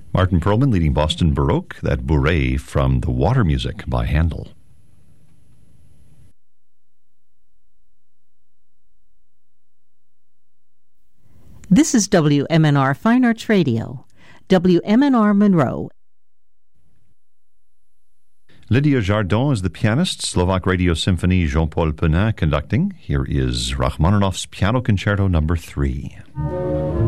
Martin Perlman leading Boston Baroque, that bourrée from The Water Music by Handel. This is WMNR Fine Arts Radio, WMNR Monroe. Lydia Jardon is the pianist, Slovak Radio Symphony, Jean-Paul Penin conducting. Here is Rachmaninoff's Piano Concerto No. 3.